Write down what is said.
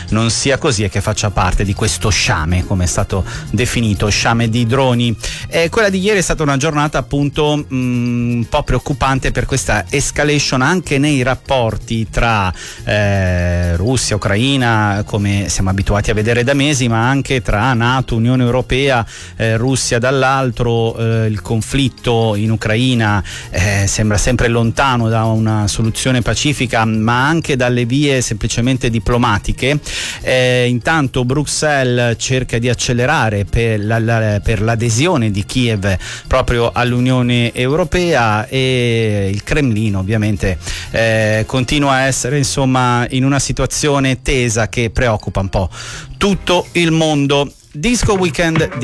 non sia così e che faccia parte di questo sciame, come è stato definito, sciame di droni. Quella di ieri è stata una giornata appunto un po' preoccupante per questa escalation anche nei rapporti tra Russia, Ucraina, come siamo abituati a vedere da mesi, ma anche tra NATO, Unione Europea, Russia dall'altro. Il conflitto in Ucraina sembra sempre lontano da una soluzione pacifica, ma anche dalle vie semplicemente diplomatiche. Intanto Bruxelles cerca di accelerare per l'adesione di Kiev proprio all'Unione Europea, e il Cremlino ovviamente continua a essere insomma in una situazione tesa che preoccupa un po' tutto il mondo. Disco Weekend